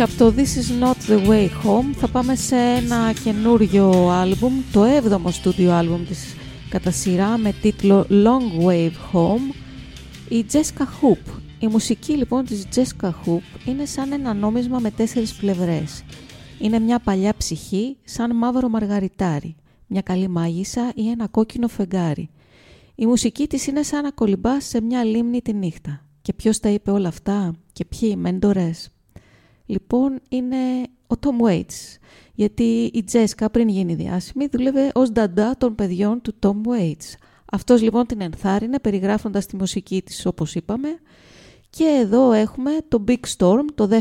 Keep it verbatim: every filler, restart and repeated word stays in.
και από το This Is Not The Way Home θα πάμε σε ένα καινούριο άλμπουμ, το έβδομο στούντιο άλμπουμ της κατά σειρά με τίτλο Long Wave Home, η Jessica Hoop. Η μουσική λοιπόν της Jessica Hoop είναι σαν ένα νόμισμα με τέσσερις πλευρές. Είναι μια παλιά ψυχή σαν μαύρο μαργαριτάρι, μια καλή μάγισσα ή ένα κόκκινο φεγγάρι. Η μουσική της είναι σαν να κολυμπάς σε μια λίμνη τη νύχτα. Και ποιος τα είπε όλα αυτά και ποιοι οι μέντορες? Λοιπόν, είναι ο Tom Waits, γιατί η Jessica πριν γίνει διάσημη δούλευε ως νταντά των παιδιών του Tom Waits. Αυτός λοιπόν την ενθάρρυνε περιγράφοντας τη μουσική της όπως είπαμε, και εδώ έχουμε το Big Storm, το